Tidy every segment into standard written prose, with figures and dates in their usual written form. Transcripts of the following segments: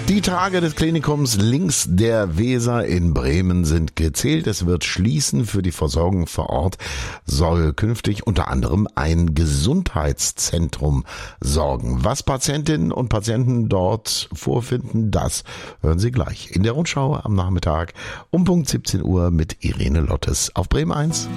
Die Tage des Klinikums links der Weser in Bremen sind gezählt. Es wird schließen. Für die Versorgung vor Ort soll künftig unter anderem ein Gesundheitszentrum sorgen. Was Patientinnen und Patienten dort vorfinden, das hören Sie gleich in der Rundschau am Nachmittag um Punkt 17 Uhr mit Irene Lottes auf Bremen 1.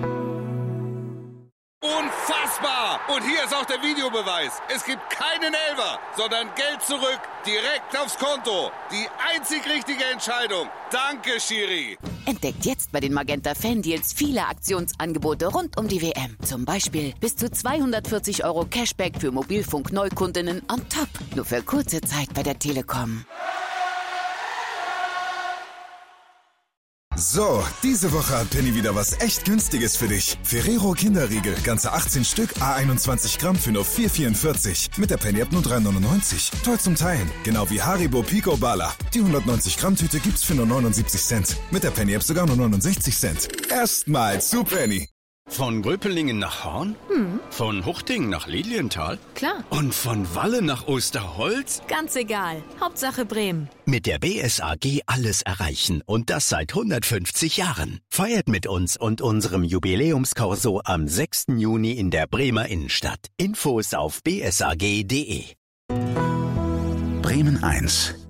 Unfassbar! Und hier ist auch der Videobeweis. Es gibt keinen Elfer, sondern Geld zurück, direkt aufs Konto. Die einzig richtige Entscheidung. Danke, Schiri. Entdeckt jetzt bei den Magenta Fan-Deals viele Aktionsangebote rund um die WM. Zum Beispiel bis zu 240 € Cashback für Mobilfunk-Neukundinnen on top. Nur für kurze Zeit bei der Telekom. So, diese Woche hat Penny wieder was echt Günstiges für dich. Ferrero Kinderriegel, ganze 18 Stück, A21 Gramm für nur 4,44. Mit der Penny-App nur 3,99. Toll zum Teilen, genau wie Haribo Pico Bala. Die 190 Gramm Tüte gibt's für nur 79 Cent. Mit der Penny-App sogar nur 69 Cent. Erstmal zu Penny. Von Gröpelingen nach Horn? Von Huchting nach Lilienthal? Klar. Und von Walle nach Osterholz? Ganz egal. Hauptsache Bremen. Mit der BSAG alles erreichen und das seit 150 Jahren. Feiert mit uns und unserem Jubiläumskorso am 6. Juni in der Bremer Innenstadt. Infos auf bsag.de. Bremen 1